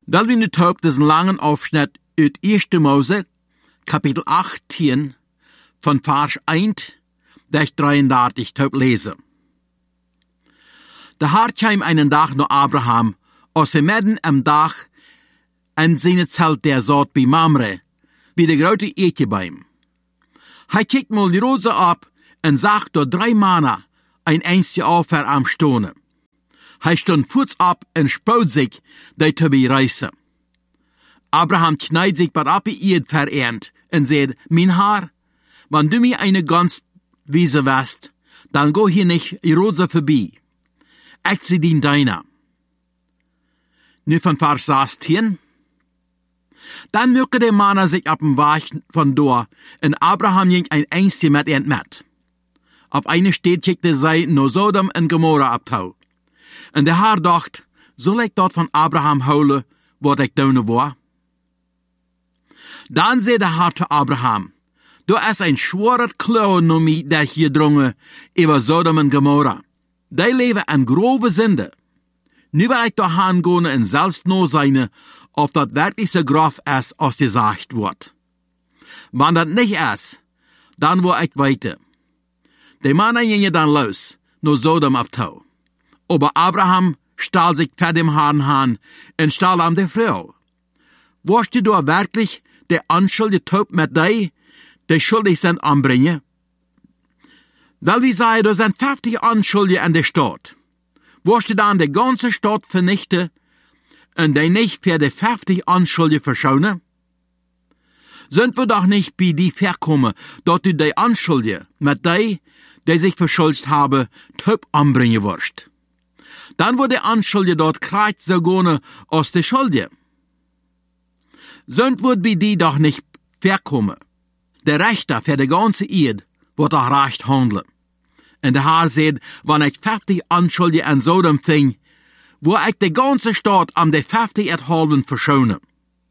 Wel we nu op diesen langen Aufschnitt uit 1. Mose, Kapitel 18, von Vers 1 bis 33 top lesen. De Herr kwam einen Dag naar Abraham, als hij midden am Dag en zijn Zelt der zat bij Mamre, bij de grote Eetjebaum. Hij kijkt mal die roze op en zag door 3 mannen een eindje Aufher am Stonen. Hij stond voets op en spoot zich die te bereizen. Abraham knijdt zich bij op die eed vereend en zei, mijn Herr, wanneer du mir eine Gans wiese west, dan go hier nicht roze voorbij. Ik zie dien deiner. Nu van vers 16. Dan möchte de mannen zich op een weg van door, en Abraham ging een eindje met hen met. Op eine steed kijkte zij naar Sodom en Gomorra op toe. En de Heer dacht, zal ik dat van Abraham houden, wat ik doen wou? Dan zei de Heer te Abraham, du is een schwarer klauw naar mij dat je drongen over Sodom en Gomorra. Die leven in grove zinde. Nu wil ik toch gaan en zelfs nog zijn of dat werkelijk zo grof is als gezegd wordt. Wanneer dat niet is, dan wil ik weten. De mannen gingen dan los naar Sodom op toe. Aber Abraham stahl sich vor dem Herrn an und stahl an der Frau. Wirst du da wirklich der anschuldige Taub mit dir, die schuldig sind, anbringen? Weil wir sagen, da sind 50 Anschuldige in der Stadt. Wirst du dann die ganze Stadt vernichten und die nicht für die 50 Anschuldige verschonen? Sind wir doch nicht bei die verkommen, dass du die Anschuldige mit dir, die sich verschuldigt haben, Taub anbringen wirst? Dan wordt de Anschuldige dort krijgt zo gone als de Schuldige. Zond wordt bij die doch nicht verkommen. De Rechter für de ganze Eed wordt doch recht handelen. En de Heer zegt, wanneer ik 50 Anschuldige in Sodom ving, wo ik de ganze Stadt am de 50 het halven verschonen.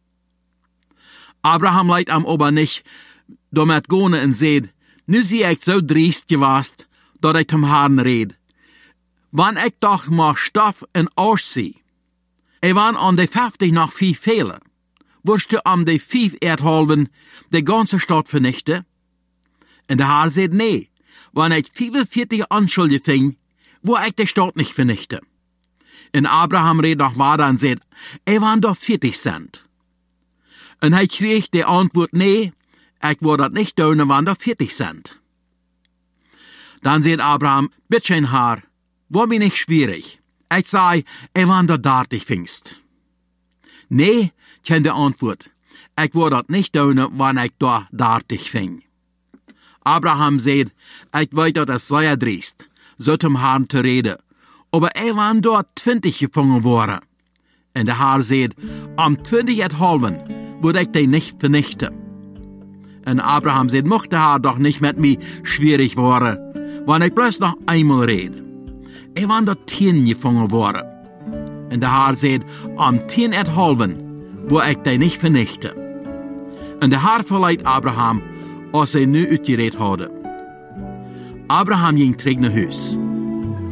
Abraham leidt am aber nicht damit gone en zegt, nu zie ik zo driest gewast, dat ik hem Herrn red. Wanneer ik toch maar stof en auszie, en wanneer aan de 50 nog 5 fehlen, wirst du aan de 5 erdhalven de ganze Stadt vernichten? En de Heer zegt, nee, wanneer ik 45 Anschuldige ving, wo ik de Stadt nicht vernichten. En Abraham redt nog weiter en zegt, er waren doch 40 cent. En hij kreeg de antwoord, nee, ik wil dat niet doen, er waren doch 40 cent. Dan zegt Abraham, bitte Herr, war mir nicht schwierig. Ich sei, waren da 30 Pfingst. Nee, kennt die Antwort. Ich war dat nicht tun, wann ich da 30 fing. Abraham sagt, ich weiß, dat es sehr driest, so zum Herrn zu reden. Aber waren dort 20 gefangen worden. Und der Herr sagt, am 20 halben würde ich dich nicht vernichten. Und Abraham sagt, mochte der Herr doch nicht mit mir schwierig worden, wann ich bloß noch einmal rede. Waren dort 10 gefangen worden. Und der Herr sagt, am 10 halben, wo ich dich nicht vernichte. Und der Herr verleiht Abraham, als nu uitgereed hadden. Abraham ging terug naar huis.